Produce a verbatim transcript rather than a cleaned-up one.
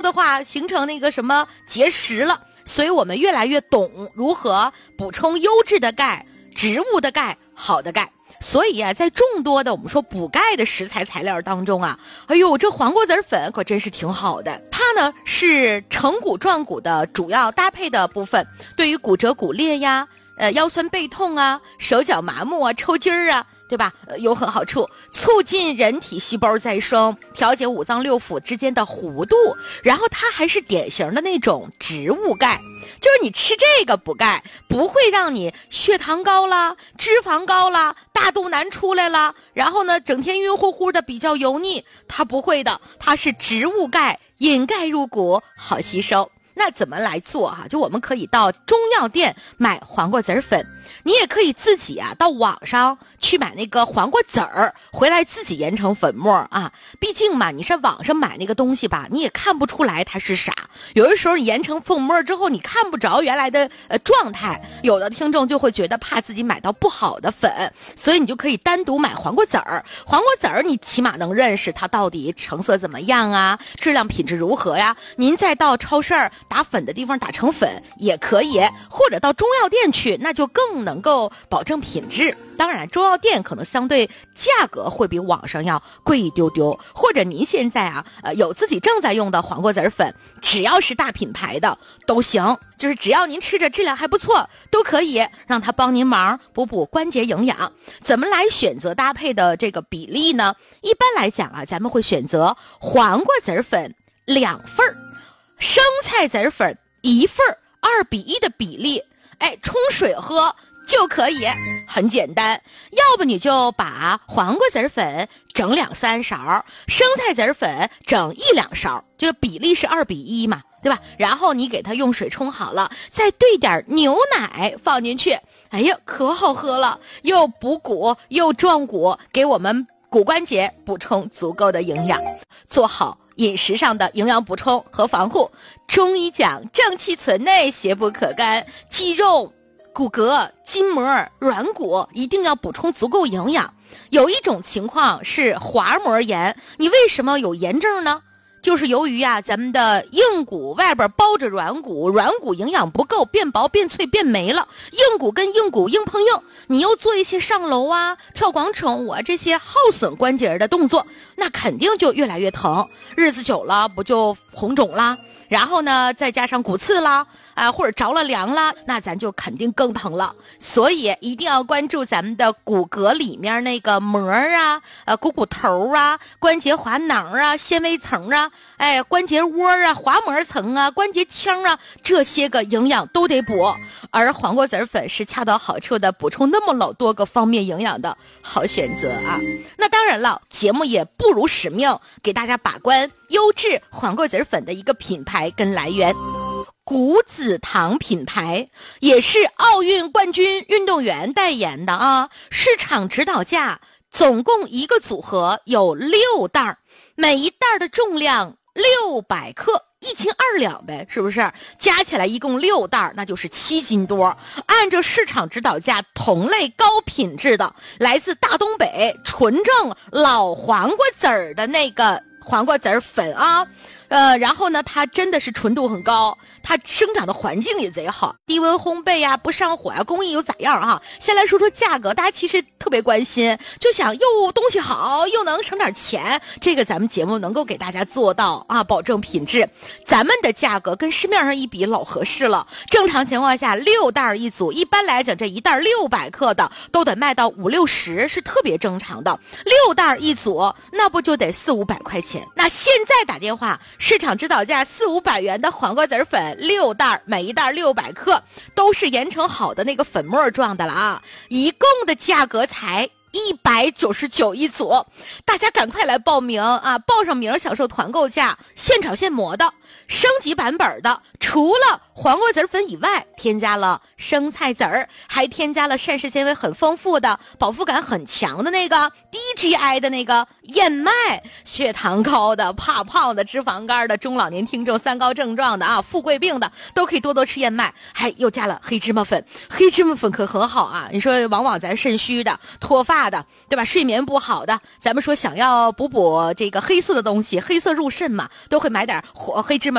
的话形成那个什么结石了。所以我们越来越懂如何补充优质的钙，植物的钙，好的钙。所以啊，在众多的我们说补钙的食材材料当中啊，哎呦，这黄瓜籽粉可真是挺好的。它呢是成骨壮骨的主要搭配的部分，对于骨折骨裂呀、呃腰酸背痛啊、手脚麻木啊、抽筋儿啊，对吧？呃，有很好处，促进人体细胞再生，调节五脏六腑之间的弧度，然后它还是典型的那种植物钙，就是你吃这个补钙，不会让你血糖高啦、脂肪高啦、大肚腩出来了，然后呢，整天晕乎乎的比较油腻，它不会的，它是植物钙，引钙入骨，好吸收。那怎么来做哈、啊？就我们可以到中药店买黄瓜籽粉，你也可以自己啊到网上去买那个黄瓜籽儿，回来自己研成粉末啊。毕竟嘛，你上网上买那个东西吧，你也看不出来它是啥。有的时候你研成粉末之后，你看不着原来的呃状态。有的听众就会觉得怕自己买到不好的粉，所以你就可以单独买黄瓜籽儿。黄瓜籽儿你起码能认识它到底成色怎么样啊，质量品质如何呀。您再到超市儿打粉的地方打成粉也可以，或者到中药店去，那就更能够保证品质。当然中药店可能相对价格会比网上要贵一丢丢，或者您现在啊呃有自己正在用的黄瓜籽粉，只要是大品牌的都行，就是只要您吃着质量还不错，都可以让它帮您忙补补关节营养。怎么来选择搭配的这个比例呢？一般来讲啊，咱们会选择黄瓜籽粉两份儿，生菜籽粉一份儿，二比一的比例，哎，冲水喝就可以，很简单。要不你就把黄瓜籽粉整两三勺，生菜籽粉整一两勺，这个比例是二比一嘛，对吧？然后你给它用水冲好了，再兑点牛奶放进去，哎呀，可好喝了，又补骨又壮骨，给我们骨关节补充足够的营养，做好饮食上的营养补充和防护。中医讲正气存内，邪不可干，肌肉、骨骼、筋膜、软骨一定要补充足够营养。有一种情况是滑膜炎，你为什么有炎症呢？就是由于啊，咱们的硬骨外边包着软骨，软骨营养不够，变薄变脆变没了，硬骨跟硬骨硬碰硬，你又做一些上楼啊、跳广场舞啊这些耗损关节的动作，那肯定就越来越疼，日子久了不就红肿啦？然后呢，再加上骨刺啦，啊、呃，或者着了凉啦，那咱就肯定更疼了。所以一定要关注咱们的骨骼里面那个膜啊，呃，股骨头啊，关节滑囊啊，纤维层啊，哎，关节窝啊，滑膜层啊，关节腔啊，这些个营养都得补。而黄瓜籽粉是恰到好处的补充那么老多个方面营养的好选择啊。那当然了，节目也不辱使命，给大家把关优质黄瓜籽粉的一个品牌跟来源，谷子堂品牌，也是奥运冠军运动员代言的啊。市场指导价总共一个组合有六袋，每一袋的重量六百克，一斤二两呗，是不是？加起来一共六袋，那就是七斤多。按照市场指导价，同类高品质的，来自大东北纯正老黄瓜籽儿的那个黄瓜籽粉啊，呃，然后呢，它真的是纯度很高，它生长的环境也贼好，低温烘焙呀、啊，不上火呀、啊，工艺又咋样啊？先来说说价格，大家其实特别关心，就想又东西好，又能省点钱，这个咱们节目能够给大家做到啊，保证品质。咱们的价格跟市面上一比老合适了，正常情况下六袋一组，一般来讲这一袋六百克的都得卖到五六十，是特别正常的。六袋一组，那不就得四五百块钱？那现在打电话，市场指导价四五百元的黄瓜籽粉六袋，每一袋六百克，都是研成好的那个粉末状的了啊！一共的价格才一百九十九一组，大家赶快来报名啊！报上名享受团购价，现炒现磨的升级版本的，除了黄瓜籽粉以外，添加了生菜籽儿，还添加了膳食纤维很丰富的、饱腹感很强的那个低 G I 的那个燕麦，血糖高的、怕胖的、脂肪肝的、中老年听众、三高症状的啊、富贵病的都可以多多吃燕麦，还又加了黑芝麻粉，黑芝麻粉可很好啊！你说往往咱肾虚的、脱发的，对吧？睡眠不好的，咱们说想要补补这个黑色的东西，黑色入肾嘛，都会买点黑芝麻